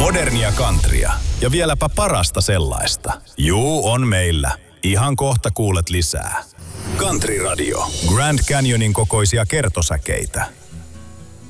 Modernia countrya ja vieläpä parasta sellaista. Juu, on meillä. Ihan kohta kuulet lisää. Country Radio. Grand Canyonin kokoisia kertosäkeitä.